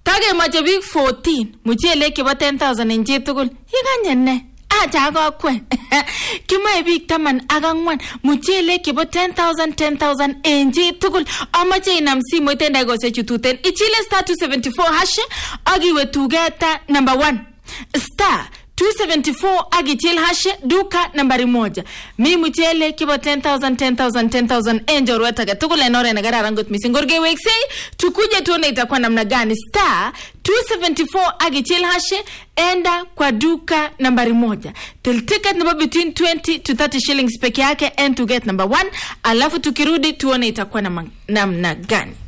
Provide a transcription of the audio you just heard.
Kage mache big 14 muchele kibo 10,000 en chitugul. Iganye ne? Acha akokwe. Kimae big 14 muchele kibo 10,000 en chitugul. Amache inam simoit en daigosek chututen. Ichile star 274 hash agiwe tugeta number 1. Star 274 agichil hash duka nambari 1. Mi muchele kibo 10,000 enjo rueta gatugul enore na gararan got missing. Gorge weksei tukuje tuone itakuwa namna gani. Star 274 agichil hash enda kwa duka nambari 1. Till ticket number between 20 to 30 shillings peke yake and to get number 1. Alafu tukirudi tuone itakuwa namna gani.